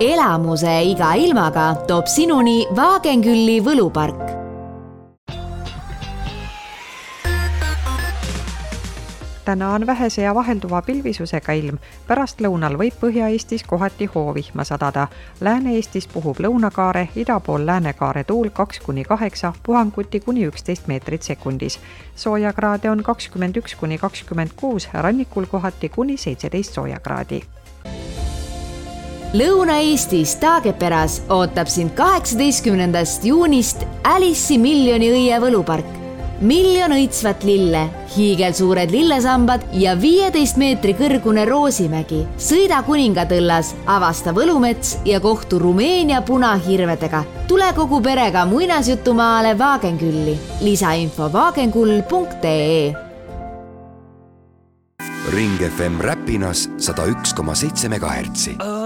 Elamuse iga ilmaga toob sinuni Vaagenkülli võlupark. Täna on vähese ja vahelduva pilvisusega ilm. Pärast lõunal võib Põhja-Eestis kohati hoovihma sadada. Lääne-Eestis puhub lõunakaare, idapool läänekaare tuul 2-8, puhanguti kuni 11 meetrit sekundis. Soojakraade on 21-26, rannikul kohati kuni 17 soojakraadi. Lõuna-Eestis Taageperas ootab sind 18. juunist Alice'i miljoni õie võlupark. 1 miljon õitsvat lille, hiigelsuured lillesambad ja 15 meetri kõrgune Roosimägi. Sõida Kuningatõllas, avasta Võlumets ja kohtu Rumeenia punahirvedega. Tule kogu perega muinasjutumaale Vaagenkülli. Lisainfo vaagenkull.ee. Ring FM Räpinas 101,7 MHz.